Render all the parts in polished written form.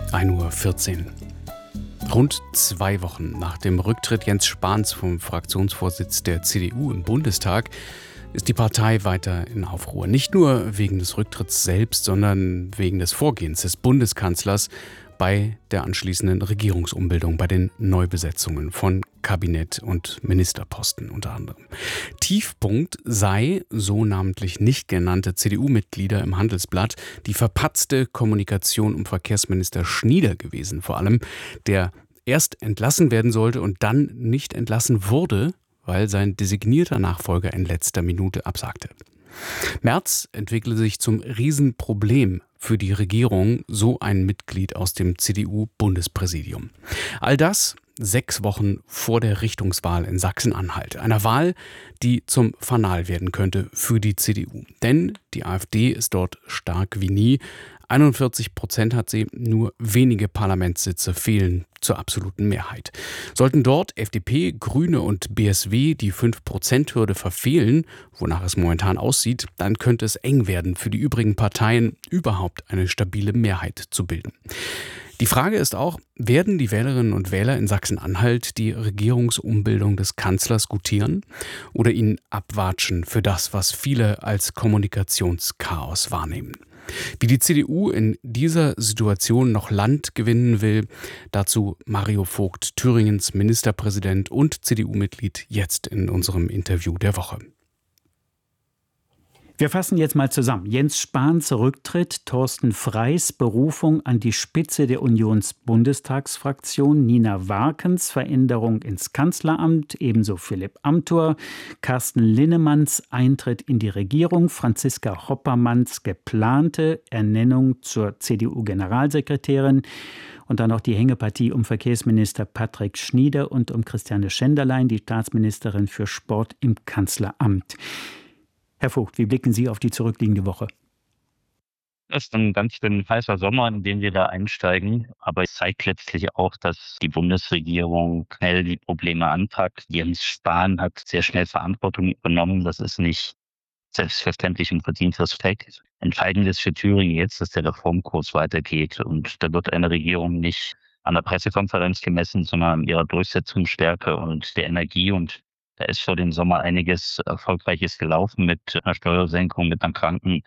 1:14 Uhr. Rund 2 Wochen nach dem Rücktritt Jens Spahns vom Fraktionsvorsitz der CDU im Bundestag ist die Partei weiter in Aufruhr. Nicht nur wegen des Rücktritts selbst, sondern wegen des Vorgehens des Bundeskanzlers bei der anschließenden Regierungsumbildung, bei den Neubesetzungen von Kabinett und Ministerposten unter anderem. Tiefpunkt sei, so namentlich nicht genannte CDU-Mitglieder im Handelsblatt, die verpatzte Kommunikation um Verkehrsminister Schnieder gewesen, vor allem, der erst entlassen werden sollte und dann nicht entlassen wurde, weil sein designierter Nachfolger in letzter Minute absagte. Merz entwickelte sich zum Riesenproblem für die Regierung, so ein Mitglied aus dem CDU-Bundespräsidium. All das 6 Wochen vor der Richtungswahl in Sachsen-Anhalt. Einer Wahl, die zum Fanal werden könnte für die CDU. Denn die AfD ist dort stark wie nie. 41% hat sie, nur wenige Parlamentssitze fehlen zur absoluten Mehrheit. Sollten dort FDP, Grüne und BSW die 5%-Hürde verfehlen, wonach es momentan aussieht, dann könnte es eng werden für die übrigen Parteien, überhaupt eine stabile Mehrheit zu bilden. Die Frage ist auch, werden die Wählerinnen und Wähler in Sachsen-Anhalt die Regierungsumbildung des Kanzlers gutieren oder ihn abwatschen für das, was viele als Kommunikationschaos wahrnehmen? Wie die CDU in dieser Situation noch Land gewinnen will, dazu Mario Vogt, Thüringens Ministerpräsident und CDU-Mitglied, jetzt in unserem Interview der Woche. Wir fassen jetzt mal zusammen. Jens Spahns Rücktritt, Thorsten Freys Berufung an die Spitze der Unionsbundestagsfraktion, Nina Warkens Veränderung ins Kanzleramt, ebenso Philipp Amthor, Carsten Linnemanns Eintritt in die Regierung, Franziska Hoppermanns geplante Ernennung zur CDU-Generalsekretärin und dann noch die Hängepartie um Verkehrsminister Patrick Schnieder und um Christiane Schenderlein, die Staatsministerin für Sport im Kanzleramt. Herr Vogt, wie blicken Sie auf die zurückliegende Woche? Das ist ein ganz schön heißer Sommer, in den wir da einsteigen. Aber es zeigt letztlich auch, dass die Bundesregierung schnell die Probleme anpackt. Jens Spahn hat sehr schnell Verantwortung übernommen. Das ist nicht selbstverständlich und verdient Respekt. Entscheidend ist für Thüringen jetzt, dass der Reformkurs weitergeht. Und da wird eine Regierung nicht an der Pressekonferenz gemessen, sondern an ihrer Durchsetzungsstärke und der Energie. Und da ist vor dem Sommer einiges Erfolgreiches gelaufen mit einer Steuersenkung, mit einer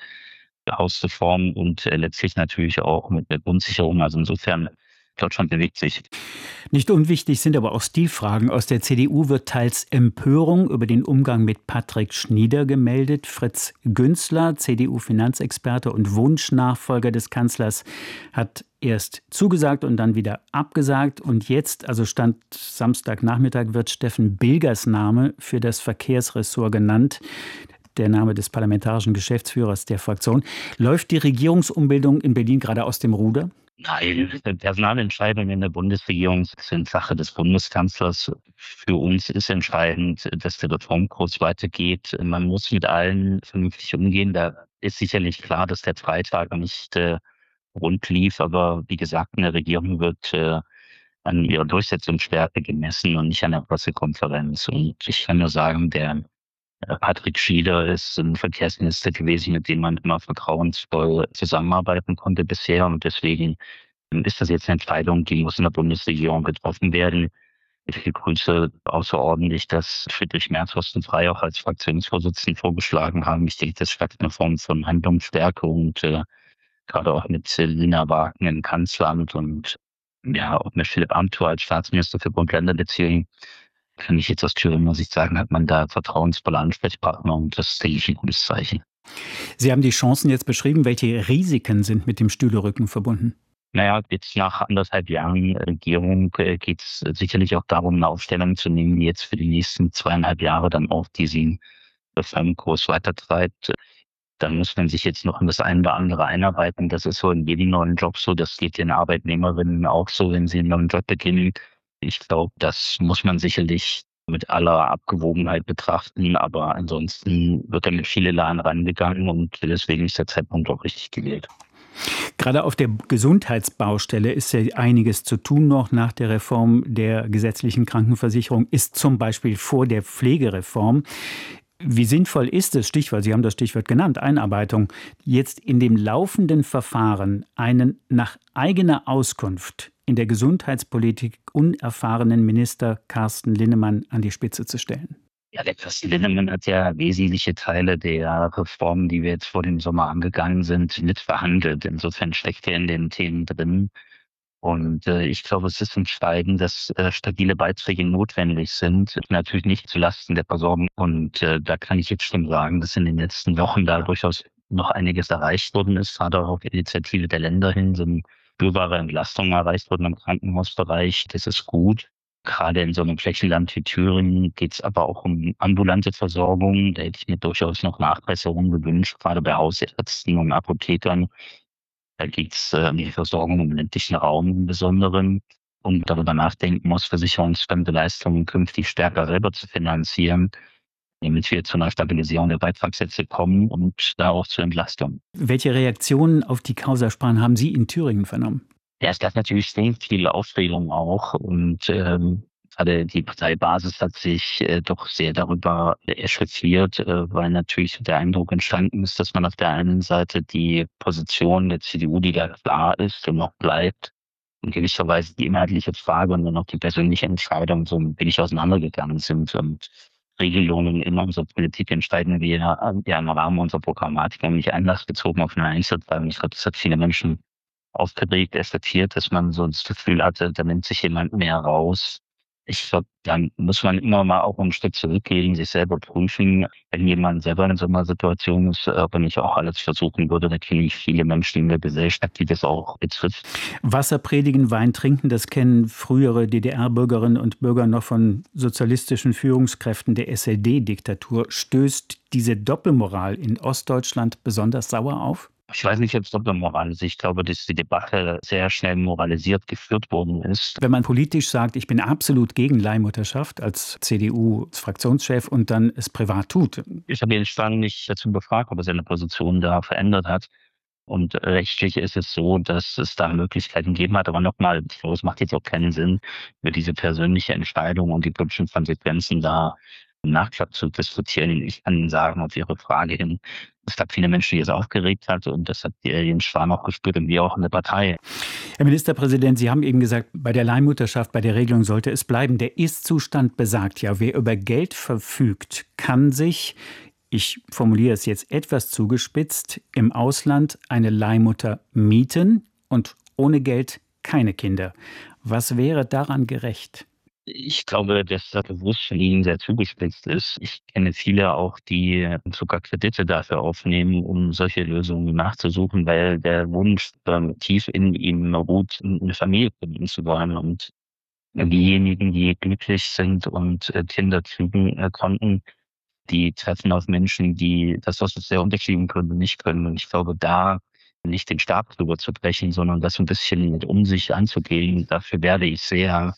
Krankenhausreform und letztlich natürlich auch mit der Grundsicherung. Also insofern, Deutschland bewegt sich. Nicht unwichtig sind aber auch Stilfragen. Aus der CDU wird teils Empörung über den Umgang mit Patrick Schnieder gemeldet. Fritz Günzler, CDU-Finanzexperte und Wunschnachfolger des Kanzlers, hat erst zugesagt und dann wieder abgesagt. Und jetzt, also Stand Samstagnachmittag, wird Steffen Bilgers Name für das Verkehrsressort genannt. Der Name des parlamentarischen Geschäftsführers der Fraktion. Läuft die Regierungsumbildung in Berlin gerade aus dem Ruder? Nein, Personalentscheidungen in der Bundesregierung sind Sache des Bundeskanzlers. Für uns ist entscheidend, dass der Reformkurs weitergeht. Man muss mit allen vernünftig umgehen. Da ist sicherlich klar, dass der Freitag nicht rund lief. Aber wie gesagt, eine Regierung wird an ihrer Durchsetzungsstärke gemessen und nicht an der Pressekonferenz. Und ich kann nur sagen, der Patrick Schnieder ist ein Verkehrsminister gewesen, mit dem man immer vertrauensvoll zusammenarbeiten konnte bisher. Und deswegen ist das jetzt eine Entscheidung, die muss in der Bundesregierung getroffen werden. Ich begrüße außerordentlich, dass Friedrich Merz Thorsten Frey auch als Fraktionsvorsitzenden vorgeschlagen haben. Ich denke, das schafft eine Form von Handlungsstärke und gerade auch mit Lina Wagen im Kanzleramt und ja auch mit Philipp Amthor als Staatsminister für Bund-Länder-Beziehungen. Kann ich jetzt aus Thüringer Sicht sagen, hat man da vertrauensvolle Ansprechpartner und das ist, denke ich, ein gutes Zeichen. Sie haben die Chancen jetzt beschrieben. Welche Risiken sind mit dem Stühlerücken verbunden? Naja, jetzt nach 1,5 Jahren Regierung geht es sicherlich auch darum, eine Aufstellung zu nehmen, die jetzt für die nächsten 2,5 Jahre dann auch diesen Reformkurs weitertreibt. Da muss man sich jetzt noch in das eine oder andere einarbeiten. Das ist so in jedem neuen Job so. Das geht den Arbeitnehmerinnen auch so, wenn sie einen neuen Job beginnen. Ich glaube, das muss man sicherlich mit aller Abgewogenheit betrachten. Aber ansonsten wird da mit viel Elan rangegangen und deswegen ist der Zeitpunkt auch richtig gewählt. Gerade auf der Gesundheitsbaustelle ist ja einiges zu tun noch. Nach der Reform der gesetzlichen Krankenversicherung ist zum Beispiel vor der Pflegereform. Wie sinnvoll ist es, Stichwort, Sie haben das Stichwort genannt, Einarbeitung, jetzt in dem laufenden Verfahren einen nach eigener Auskunft in der Gesundheitspolitik unerfahrenen Minister Carsten Linnemann an die Spitze zu stellen? Ja, der Carsten Linnemann hat ja wesentliche Teile der Reformen, die wir jetzt vor dem Sommer angegangen sind, mitverhandelt. Insofern steckt er in den Themen drin. Und ich glaube, es ist entscheidend, dass stabile Beiträge notwendig sind, natürlich nicht zulasten der Versorgung. Und da kann ich jetzt schon sagen, dass in den letzten Wochen da durchaus noch einiges erreicht worden ist, gerade auch auf Initiative der Länder hin, sind spürbare Entlastungen erreicht worden im Krankenhausbereich. Das ist gut. Gerade in so einem Flächenland wie Thüringen geht es aber auch um ambulante Versorgung. Da hätte ich mir durchaus noch Nachbesserungen gewünscht, gerade bei Hausärzten und Apothekern. Da geht es um die Versorgung im ländlichen Raum im Besonderen und darüber nachdenken muss, versicherungsfremde Leistungen künftig stärker selber zu finanzieren, damit wir zu einer Stabilisierung der Beitragssätze kommen und da auch zur Entlastung. Welche Reaktionen auf die Causa Spahn haben Sie in Thüringen vernommen? Ja, es gab natürlich sehr viel Aufregung auch und gerade die Parteibasis hat sich doch sehr darüber echauffiert, weil natürlich der Eindruck entstanden ist, dass man auf der einen Seite die Position der CDU, die da klar ist und noch bleibt, in gewisser Weise die inhaltliche Frage und dann auch die persönliche Entscheidung so ein wenig auseinandergegangen sind. Und Regelungen in unserer Politik entscheiden wir ja im Rahmen unserer Programmatik eigentlich einlassbezogen auf eine Einzelteilung. Ich glaube, das hat viele Menschen aufgeregt, eskaliert, dass man so das Gefühl hatte, da nimmt sich jemand mehr raus. Ich glaube, dann muss man immer mal auch einen Schritt zurückgehen, sich selber prüfen. Wenn jemand selber in so einer Situation ist, ob er nicht auch alles versuchen würde, da kenne ich viele Menschen in der Gesellschaft, die das auch betrifft. Wasser predigen, Wein trinken, das kennen frühere DDR-Bürgerinnen und Bürger noch von sozialistischen Führungskräften der SED-Diktatur. Stößt diese Doppelmoral in Ostdeutschland besonders sauer auf? Ich weiß nicht, ob es Doppelmoral ist. Ich glaube, dass die Debatte sehr schnell moralisiert geführt worden ist. Wenn man politisch sagt, ich bin absolut gegen Leihmutterschaft als CDU-Fraktionschef und dann es privat tut. Ich habe den Spahn nicht dazu befragt, ob er seine Position da verändert hat. Und rechtlich ist es so, dass es da Möglichkeiten gegeben hat. Aber nochmal, ich glaube, es macht jetzt auch keinen Sinn, über diese persönliche Entscheidung und die politischen Konsequenzen da im Nachklapp zu diskutieren. Ich kann Ihnen sagen, auf Ihre Frage hin, es gab viele Menschen, die es aufgeregt hat. Und das hat Jens Spahn auch gespürt und wir auch in der Partei. Herr Ministerpräsident, Sie haben eben gesagt, bei der Leihmutterschaft, bei der Regelung sollte es bleiben. Der Ist-Zustand besagt ja, wer über Geld verfügt, kann sich, ich formuliere es jetzt etwas zugespitzt, im Ausland eine Leihmutter mieten und ohne Geld keine Kinder. Was wäre daran gerecht? Ich glaube, dass das bewusst von Ihnen sehr zugespitzt ist. Ich kenne viele auch, die sogar Kredite dafür aufnehmen, um solche Lösungen nachzusuchen, weil der Wunsch tief in ihnen ruht, eine Familie gründen zu wollen. Und diejenigen, die glücklich sind und Kinder kriegen konnten, die treffen auf Menschen, die das aus sehr unterschiedlichen Gründen nicht können. Und ich glaube, da nicht den Stab drüber zu brechen, sondern das ein bisschen mit sich anzugehen, dafür werde ich sehr.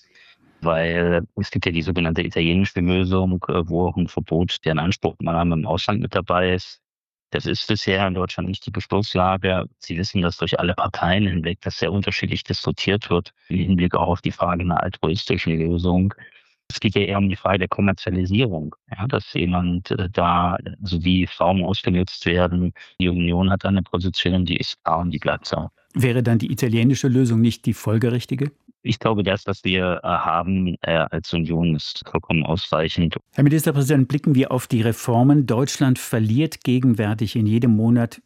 Weil es gibt ja die sogenannte italienische Lösung, wo auch ein Verbot der Inanspruchnahme im Ausland mit dabei ist. Das ist bisher in Deutschland nicht die Beschlusslage. Sie wissen, dass durch alle Parteien hinweg das sehr unterschiedlich diskutiert wird, im Hinblick auch auf die Frage einer altruistischen Lösung. Es geht ja eher um die Frage der Kommerzialisierung, ja, dass jemand da, also wie Frauen ausgenutzt werden. Die Union hat eine Position, die ist klar und die bleibt so. Wäre dann die italienische Lösung nicht die folgerichtige? Ich glaube, das, was wir haben als Union, ist vollkommen ausreichend. Herr Ministerpräsident, blicken wir auf die Reformen. Deutschland verliert gegenwärtig in jedem Monat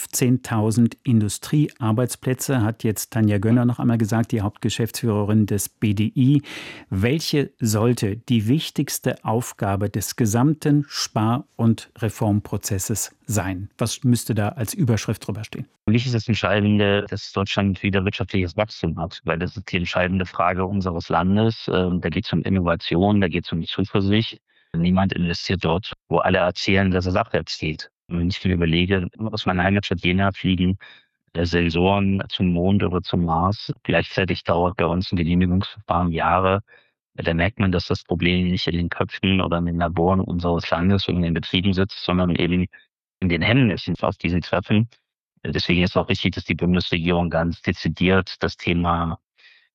15.000 Industriearbeitsplätze, hat jetzt Tanja Gönner noch einmal gesagt, die Hauptgeschäftsführerin des BDI. Welche sollte die wichtigste Aufgabe des gesamten Spar- und Reformprozesses sein? Was müsste da als Überschrift drüber stehen? Für mich ist das Entscheidende, dass Deutschland wieder wirtschaftliches Wachstum hat, weil das ist die entscheidende Frage unseres Landes. Da geht es um Innovation, da geht es um die Zuversicht. Niemand investiert dort, wo alle erzählen, dass es abwärts geht. Und wenn ich mir überlege, aus meiner Heimatstadt Jena fliegen Sensoren zum Mond oder zum Mars. Gleichzeitig dauert bei uns ein Genehmigungsverfahren Jahre. Da merkt man, dass das Problem nicht in den Köpfen oder in den Laboren unseres Landes und in den Betrieben sitzt, sondern eben in den Händen ist, auf die sie treffen. Deswegen ist auch wichtig, dass die Bundesregierung ganz dezidiert das Thema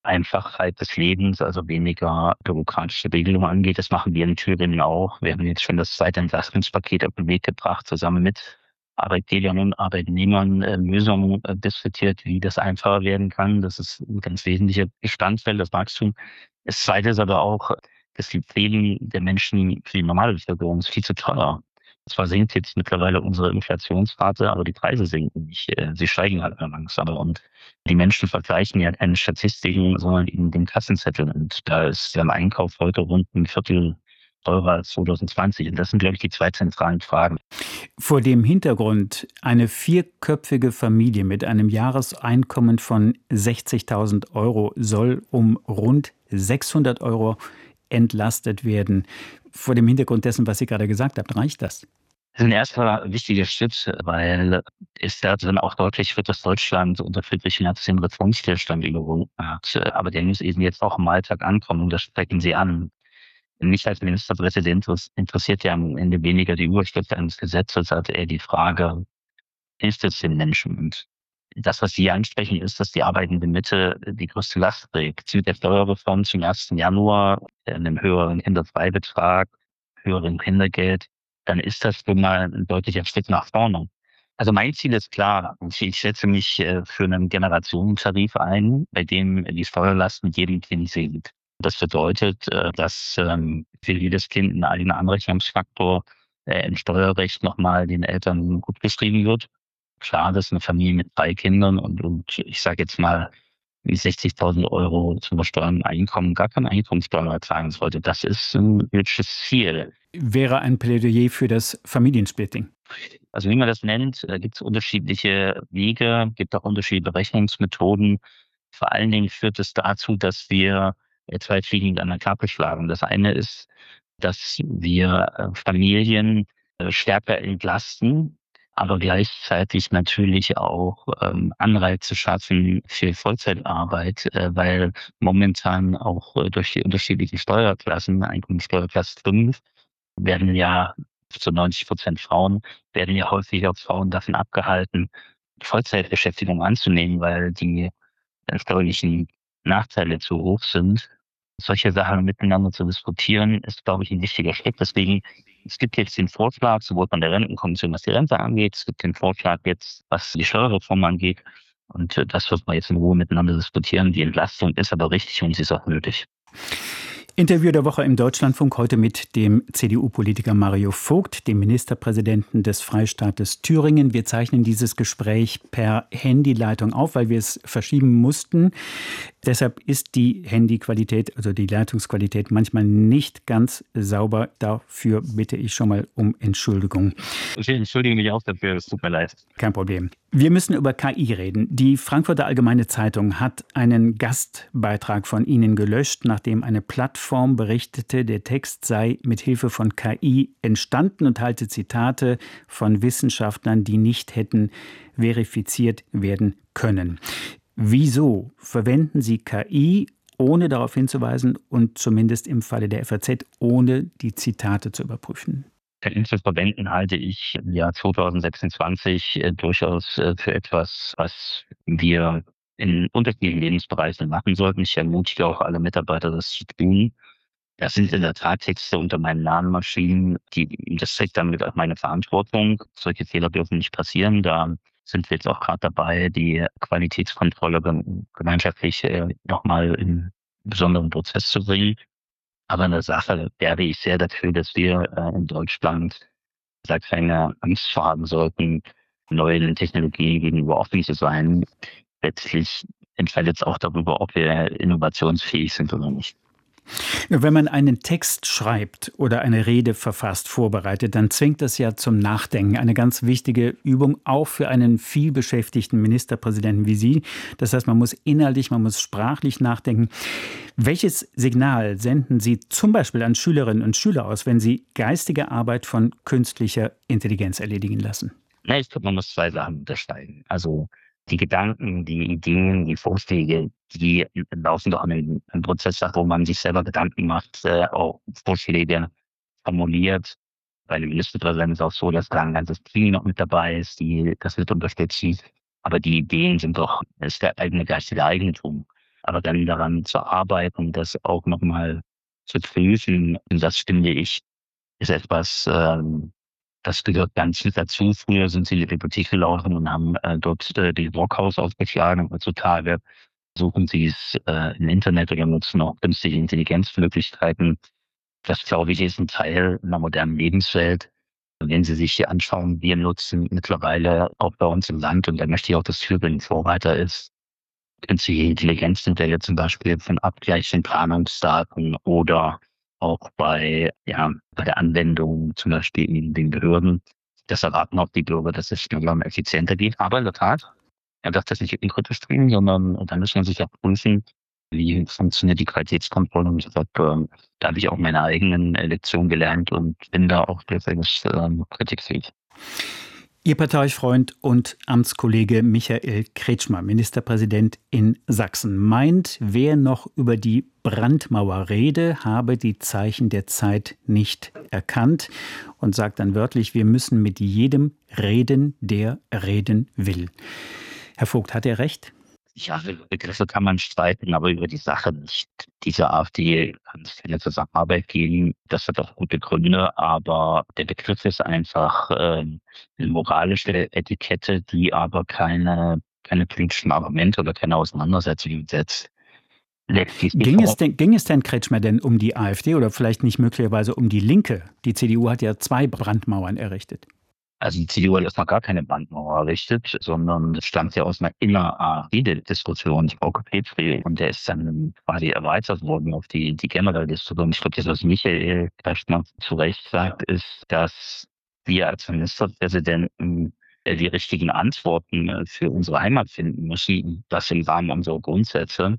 Einfachheit des Lebens, also weniger bürokratische Regelungen angeht. Das machen wir in Thüringen auch. Wir haben jetzt schon das zweite Entlastungspaket auf den Weg gebracht, zusammen mit Arbeitgebern und Arbeitnehmern Lösungen diskutiert, wie das einfacher werden kann. Das ist ein ganz wesentlicher Bestandteil des Wachstums. Das Zweite ist aber auch, dass die Pflegen der Menschen für die normale Bevölkerung ist viel zu teuer. Zwar sinkt jetzt mittlerweile unsere Inflationsrate, aber die Preise sinken nicht. Sie steigen halt langsamer. Und die Menschen vergleichen ja keine Statistiken, sondern eben den Kassenzettel. Und da ist der Einkauf heute rund ein Viertel teurer als 2020. Und das sind, glaube ich, die zwei zentralen Fragen. Vor dem Hintergrund, eine vierköpfige Familie mit einem Jahreseinkommen von 60.000 Euro soll um rund 600 Euro entlastet werden. Vor dem Hintergrund dessen, was Sie gerade gesagt haben, reicht das? Das ist ein erster wichtiger Schritt, weil es da dann auch deutlich wird, dass Deutschland unter Friedrich Merz den Reformstillstand überwunden hat. Aber der muss eben jetzt auch im Alltag ankommen und das sprechen Sie an. Mich als Ministerpräsident interessiert ja am Ende weniger die Überschrift eines Gesetzes, als eher die Frage, hilft es den Menschen? Und das, was Sie ansprechen, ist, dass die arbeitende Mitte die größte Last trägt. Mit der Steuerreform zum 1. Januar, einem höheren Kinderfreibetrag, höheren Kindergeld, dann ist das schon mal ein deutlicher Schritt nach vorne. Also mein Ziel ist klar. Ich setze mich für einen Generationentarif ein, bei dem die Steuerlast mit jedem Kind sinkt. Das bedeutet, dass für jedes Kind ein eigener Anrechnungsfaktor im Steuerrecht nochmal den Eltern gut geschrieben wird. Klar, dass eine Familie mit 3 Kindern und ich sage jetzt mal, wie 60.000 Euro zum versteuerten Einkommen gar keine Einkommenssteuer ertragen sollte. Das ist ein politisches Ziel. Wäre ein Plädoyer für das Familiensplitting? Also wie man das nennt, gibt es unterschiedliche Wege, gibt auch unterschiedliche Berechnungsmethoden. Vor allen Dingen führt es dazu, dass wir zwei Fliegen mit einer Klappe schlagen. Das eine ist, dass wir Familien stärker entlasten, aber gleichzeitig natürlich auch Anreize schaffen für Vollzeitarbeit, weil momentan auch durch die unterschiedlichen Steuerklassen, Einkommenssteuerklasse 5, werden ja zu 90% Frauen, werden ja häufig auch Frauen davon abgehalten, Vollzeitbeschäftigung anzunehmen, weil die steuerlichen Nachteile zu hoch sind. Solche Sachen miteinander zu diskutieren, ist, glaube ich, ein wichtiger Schritt. Deswegen, es gibt jetzt den Vorschlag, sowohl von der Rentenkommission, was die Rente angeht, es gibt den Vorschlag jetzt, was die Steuerreform angeht. Und das wird man jetzt in Ruhe miteinander diskutieren. Die Entlastung ist aber richtig und sie ist auch nötig. Interview der Woche im Deutschlandfunk heute mit dem CDU-Politiker Mario Vogt, dem Ministerpräsidenten des Freistaates Thüringen. Wir zeichnen dieses Gespräch per Handyleitung auf, weil wir es verschieben mussten. Deshalb ist die Handyqualität, also die Leitungsqualität manchmal nicht ganz sauber. Dafür bitte ich schon mal um Entschuldigung. Ich entschuldige mich auch dafür, es tut mir leid. Kein Problem. Wir müssen über KI reden. Die Frankfurter Allgemeine Zeitung hat einen Gastbeitrag von Ihnen gelöscht, nachdem eine Plattform berichtete, der Text sei mit Hilfe von KI entstanden und halte Zitate von Wissenschaftlern, die nicht hätten verifiziert werden können. Wieso verwenden Sie KI, ohne darauf hinzuweisen und zumindest im Falle der FAZ, ohne die Zitate zu überprüfen? Zu verwenden halte ich im Jahr 2026 durchaus für etwas, was wir in unterschiedlichen Lebensbereichen machen sollten. Ich ermutige auch alle Mitarbeiter, das zu tun. Das sind in der Tat Texte unter meinen Lernmaschinen, das trägt damit auch meine Verantwortung. Solche Fehler dürfen nicht passieren. Da sind wir jetzt auch gerade dabei, die Qualitätskontrolle gemeinschaftlich nochmal in besonderen Prozess zu bringen. Aber in der Sache werbe ich sehr dafür, dass wir in Deutschland da keine Angst vor haben sollten, neuen Technologien gegenüber offen zu sein. Letztlich entscheidet es auch darüber, ob wir innovationsfähig sind oder nicht. Wenn man einen Text schreibt oder eine Rede verfasst, vorbereitet, dann zwingt das ja zum Nachdenken. Eine ganz wichtige Übung, auch für einen vielbeschäftigten Ministerpräsidenten wie Sie. Das heißt, man muss inhaltlich, man muss sprachlich nachdenken. Welches Signal senden Sie zum Beispiel an Schülerinnen und Schüler aus, wenn Sie geistige Arbeit von künstlicher Intelligenz erledigen lassen? Ich glaube, man muss zwei Sachen unterscheiden. Also die Gedanken, die Ideen, die Vorschläge, die laufen doch in einem Prozess ab, wo man sich selber Gedanken macht, auch Vorschläge formuliert. Bei dem Ministerpräsidenten ist es auch so, dass da ein ganzes Team noch mit dabei ist, die das mit unterstützen. Aber die Ideen sind doch, das ist der eigene geistige Eigentum. Aber dann daran zu arbeiten, das auch nochmal zu prüfen, das finde ich, ist etwas, das gehört ganz mit dazu. Früher sind sie in die Bibliothek gelaufen und haben dort die Brockhaus aufgeschlagen. Heutzutage suchen sie es im Internet oder nutzen auch künstliche Intelligenzmöglichkeiten. Das, glaube ich, ist ein Teil einer modernen Lebenswelt. Wenn Sie sich hier anschauen, wir nutzen mittlerweile auch bei uns im Land, und da möchte ich auch, dass Thüringen Vorreiter ist, künstliche Intelligenz sind ja jetzt zum Beispiel von Abgleich von Planungsdaten oder auch bei der Anwendung zum Beispiel in den Behörden. Das erwarten auch die Bürger, dass es schneller und effizienter geht. Aber in der Tat, er darf das nicht kritisch bringen, sondern da muss man sich auch prüfen, wie funktioniert die Qualitätskontrolle. Und ich glaube, da habe ich auch meine eigenen Lektionen gelernt und bin da auch durchaus kritikfähig. Ihr Parteifreund und Amtskollege Michael Kretschmer, Ministerpräsident in Sachsen, meint, wer noch über die Brandmauer rede, habe die Zeichen der Zeit nicht erkannt und sagt dann wörtlich, wir müssen mit jedem reden, der reden will. Herr Vogt, hat er recht? Ja, über Begriffe kann man streiten, aber über die Sache nicht. Diese AfD kann es keine Zusammenarbeit geben. Das hat auch gute Gründe, aber der Begriff ist einfach eine moralische Etikette, die aber keine politischen Argumente oder keine Auseinandersetzung setzt. Ging es denn Kretschmer denn um die AfD oder vielleicht nicht möglicherweise um die Linke? Die CDU hat ja 2 Brandmauern errichtet. Also die CDU hat erstmal gar keine Brandmauer errichtet, sondern das stammt ja aus einer Inner-AfD-Diskussion, Frauke Petri, und der ist dann quasi erweitert worden auf die generelle Diskussion. Ich glaube, das, was Michael Kretschmer zu Recht sagt, ist, dass wir als Ministerpräsidenten die richtigen Antworten für unsere Heimat finden müssen, das im Rahmen unserer Grundsätze.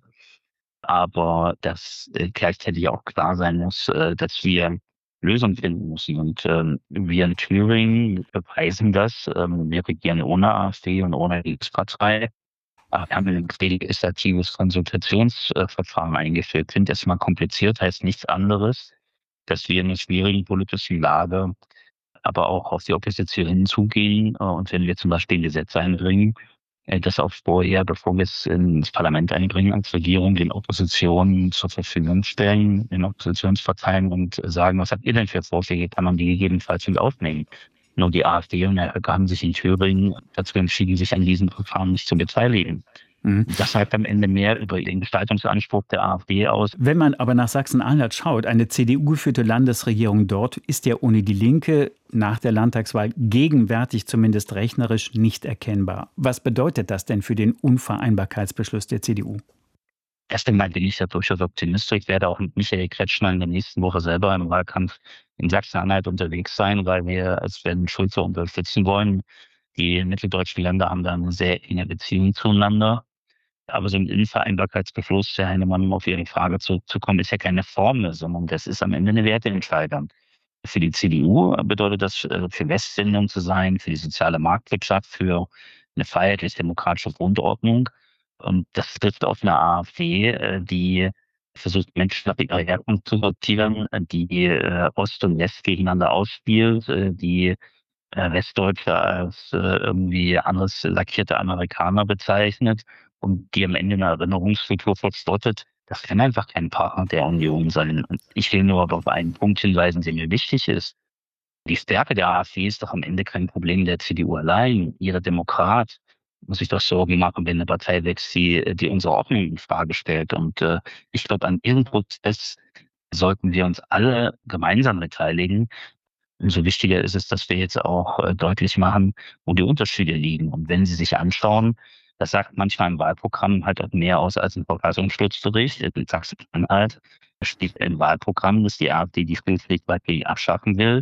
Aber dass gleichzeitig auch klar sein muss, dass wir Lösungen finden müssen. Und wir in Thüringen beweisen das. Wir regieren ohne AfD und ohne Linkspartei. Aber wir haben ein legislatives Konsultationsverfahren eingeführt. Klingt erstmal kompliziert, heißt nichts anderes, dass wir in einer schwierigen politischen Lage aber auch auf die Opposition hinzugehen. Und wenn wir zum Beispiel Gesetze einbringen, das auch vorher, bevor wir es ins Parlament einbringen, als Regierung den Oppositionen zur Verfügung stellen, den Oppositionsparteien und sagen, was habt ihr denn für Vorschläge, kann man die gegebenenfalls mit aufnehmen. Nur die AfD und der Höcke haben sich in Thüringen dazu entschieden, sich an diesen Verfahren nicht zu beteiligen. Das sagt am Ende mehr über den Gestaltungsanspruch der AfD aus. Wenn man aber nach Sachsen-Anhalt schaut, eine CDU-geführte Landesregierung dort ist ja ohne die Linke nach der Landtagswahl gegenwärtig zumindest rechnerisch nicht erkennbar. Was bedeutet das denn für den Unvereinbarkeitsbeschluss der CDU? Erst einmal bin ich ja durchaus optimistisch. Ich werde auch mit Michael Kretschmer in der nächsten Woche selber im Wahlkampf in Sachsen-Anhalt unterwegs sein, weil wir als Sven Schulze unterstützen wollen. Die mitteldeutschen Länder haben da eine sehr enge Beziehung zueinander. Aber so ein Unvereinbarkeitsbeschluss, Herr Heinemann, um auf Ihre Frage zurückzukommen, ist ja keine Formel, sondern das ist am Ende eine Werteentscheidung. Für die CDU bedeutet das, für Westländern zu sein, für die soziale Marktwirtschaft, für eine freiheitlich-demokratische Grundordnung. Und das trifft auf eine AfD, die versucht, Menschen nach ihrer Herkunft zu sortieren, die Ost und West gegeneinander ausspielt, die Westdeutsche als irgendwie anders lackierte Amerikaner bezeichnet und die am Ende eine Erinnerungskultur verspottet. Das kann einfach kein Partner der Union sein. Und ich will nur auf einen Punkt hinweisen, der mir wichtig ist. Die Stärke der AfD ist doch am Ende kein Problem der CDU allein. Jeder Demokrat muss sich doch Sorgen machen, wenn eine Partei wächst, die unsere Ordnung in Frage stellt. Und ich glaube, an diesem Prozess sollten wir uns alle gemeinsam beteiligen. Umso wichtiger ist es, dass wir jetzt auch deutlich machen, wo die Unterschiede liegen. Und wenn Sie sich anschauen, das sagt manchmal im Wahlprogramm halt auch mehr aus als ein Verfassungsschutzbericht. In Sachsen-Anhalt steht im Wahlprogramm, dass die AfD die Friedenslichkeit weitgehend abschaffen will.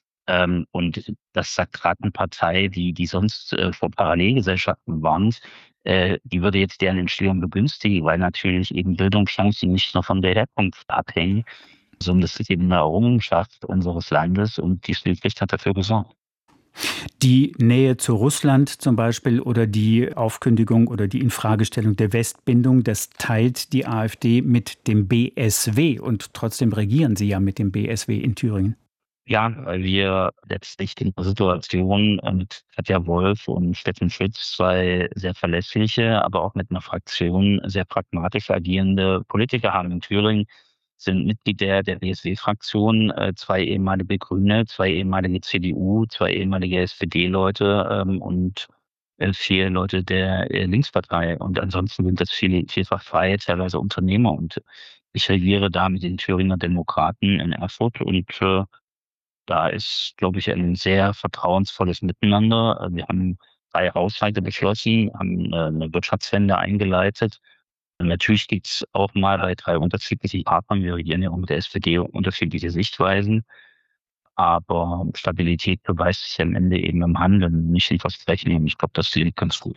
Und das sagt gerade eine Partei, die sonst vor Parallelgesellschaften warnt, die würde jetzt deren Entstehung begünstigen, weil natürlich eben Bildungschancen nicht nur von der Herkunft abhängen, sondern das ist eben eine Errungenschaft unseres Landes und die Schulpflicht hat dafür gesorgt. Die Nähe zu Russland zum Beispiel oder die Aufkündigung oder die Infragestellung der Westbindung, das teilt die AfD mit dem BSW und trotzdem regieren sie ja mit dem BSW in Thüringen. Ja, weil wir letztlich in der Situation mit Katja Wolf und Steffen Schütz zwei sehr verlässliche, aber auch mit einer Fraktion sehr pragmatisch agierende Politiker haben. In Thüringen sind Mitglied der BSW-Fraktion zwei ehemalige Grüne, zwei ehemalige CDU, zwei ehemalige SPD-Leute und 4 Leute der Linkspartei. Und ansonsten sind das vielfach freie, teilweise Unternehmer. Und ich regiere da mit den Thüringer Demokraten in Erfurt und da ist, glaube ich, ein sehr vertrauensvolles Miteinander. Wir haben 3 Haushalte beschlossen, haben 'ne Wirtschaftswende eingeleitet. Und natürlich gibt's auch mal bei 3 unterschiedlichen Partnern, wir regieren ja auch mit der SPD, unterschiedliche Sichtweisen. Aber Stabilität beweist sich am Ende eben im Handeln, nicht im Versprechen. Und ich glaube, das gelingt ganz gut.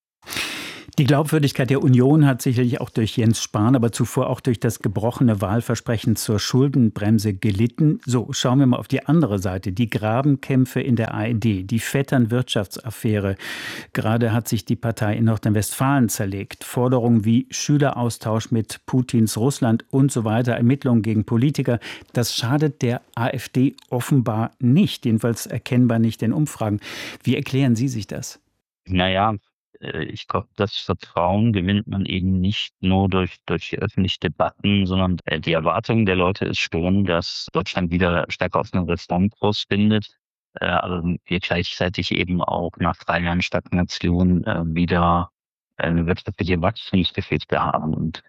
Die Glaubwürdigkeit der Union hat sicherlich auch durch Jens Spahn, aber zuvor auch durch das gebrochene Wahlversprechen zur Schuldenbremse gelitten. So, schauen wir mal auf die andere Seite. Die Grabenkämpfe in der ARD, die Vettern-Wirtschaftsaffäre. Gerade hat sich die Partei in Nordrhein-Westfalen zerlegt. Forderungen wie Schüleraustausch mit Putins Russland und so weiter, Ermittlungen gegen Politiker. Das schadet der AfD offenbar nicht, jedenfalls erkennbar nicht in Umfragen. Wie erklären Sie sich das? Naja, ich glaube, das Vertrauen gewinnt man eben nicht nur durch die öffentlichen Debatten, sondern die Erwartung der Leute ist schon, dass Deutschland wieder stärker auf einen Reformkurs findet. Aber wir gleichzeitig eben auch nach 3 Jahren Stagnation wieder eine wirtschaftliche Wachstumsgeschichte haben. Und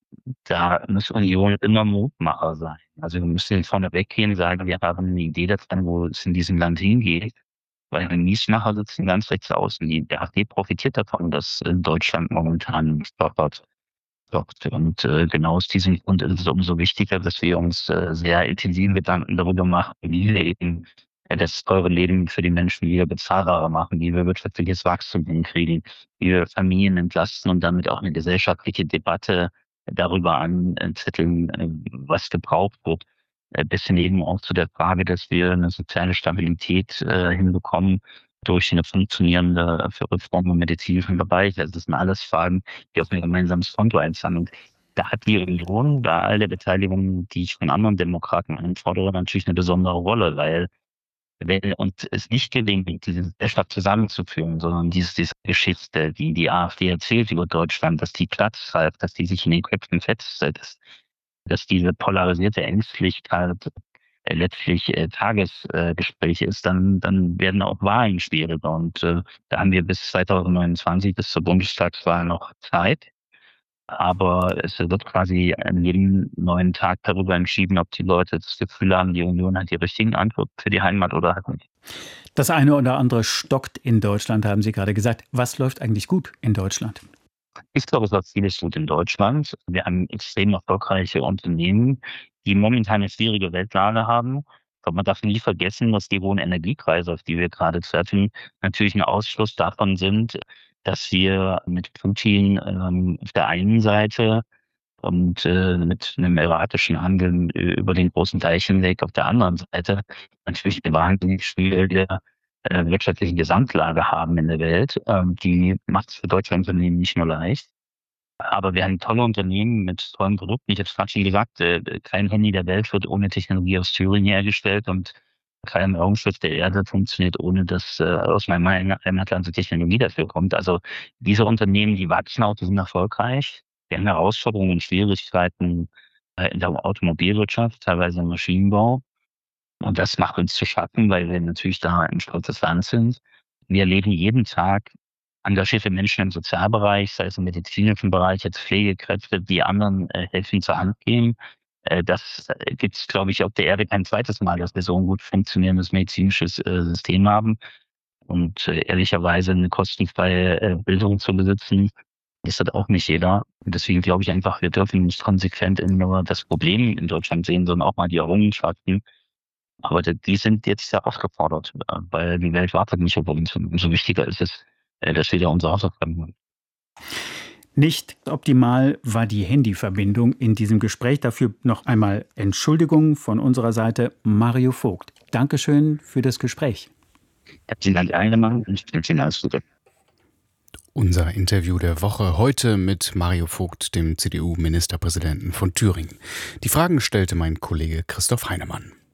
da muss Union immer Mutmacher sein. Also wir müssen vorne weggehen, sagen, wir haben eine Idee davon, wo es in diesem Land hingeht. Weil die Miesmacher sitzen ganz rechts außen. Die AfD profitiert davon, dass Deutschland momentan stottert. Und genau aus diesem Grund ist es umso wichtiger, dass wir uns sehr intensiv Gedanken darüber machen, wie wir eben das teure Leben für die Menschen wieder bezahlbarer machen, wie wir wirtschaftliches Wachstum hinkriegen, wie wir Familien entlasten und damit auch eine gesellschaftliche Debatte darüber anzetteln, was gebraucht wird. Bis hin eben auch zu der Frage, dass wir eine soziale Stabilität hinbekommen durch eine funktionierende für Reform im medizinischen Bereich. Also das sind alles Fragen, die auf ein gemeinsames Konto einzahlen. Und da hat die Union, bei all der Beteiligung, die ich von anderen Demokraten einfordere, natürlich eine besondere Rolle, weil wenn uns es nicht gelingt, diese Gesellschaft zusammenzuführen, sondern diese Geschichte, die die AfD erzählt über Deutschland, dass die Platz greift, dass die sich in den Köpfen festsetzt, dass diese polarisierte Ängstlichkeit letztlich Tagesgespräch ist, dann werden auch Wahlen schwieriger. Und da haben wir bis 2029, bis zur Bundestagswahl noch Zeit. Aber es wird quasi an jedem neuen Tag darüber entschieden, ob die Leute das Gefühl haben, die Union hat die richtigen Antworten für die Heimat oder halt nicht. Das eine oder andere stockt in Deutschland, haben Sie gerade gesagt. Was läuft eigentlich gut in Deutschland? Ich glaube, es läuft vieles gut in Deutschland. Wir haben extrem erfolgreiche Unternehmen, die momentan eine schwierige Weltlage haben. Aber man darf nie vergessen, dass die hohen Energiepreise, auf die wir gerade treffen, natürlich ein Ausschluss davon sind, dass wir mit Putin auf der einen Seite und mit einem erratischen Handeln über den großen Teich hinweg auf der anderen Seite natürlich eine wahnsinnig schwierige wirtschaftliche Gesamtlage haben in der Welt. Die macht es für deutsche Unternehmen nicht nur leicht. Aber wir haben tolle Unternehmen mit tollen Produkten. Ich habe es gerade schon gesagt, kein Handy der Welt wird ohne Technologie aus Thüringen hergestellt und kein Raumschiff der Erde funktioniert, ohne dass aus meinem Heimatland so Technologie dafür kommt. Also diese Unternehmen, die wachsen auch, die sind erfolgreich. Wir haben Herausforderungen und Schwierigkeiten in der Automobilwirtschaft, teilweise im Maschinenbau. Und das macht uns zu schaffen, weil wir natürlich da ein stolzes Land sind. Wir erleben jeden Tag engagierte Menschen im Sozialbereich, sei es im medizinischen Bereich, jetzt Pflegekräfte, die anderen helfen zur Hand gehen. Das gibt es, glaube ich, auf der Erde kein zweites Mal, dass wir so ein gut funktionierendes medizinisches System haben. Und ehrlicherweise eine kostenfreie Bildung zu besitzen, ist das auch nicht jeder. Und deswegen glaube ich einfach, wir dürfen nicht konsequent nur das Problem in Deutschland sehen, sondern auch mal die Errungenschaften. Aber die sind jetzt ja aufgefordert, weil die Welt wartet nicht auf uns. Und umso wichtiger ist es, dass wir da unsere Hausaufgaben machen. Nicht optimal war die Handyverbindung in diesem Gespräch. Dafür noch einmal Entschuldigung von unserer Seite. Mario Vogt, Dankeschön für das Gespräch. Herzlichen Dank, Einemann, und ich wünsche Ihnen alles Gute. Unser Interview der Woche heute mit Mario Vogt, dem CDU-Ministerpräsidenten von Thüringen. Die Fragen stellte mein Kollege Christoph Heinemann.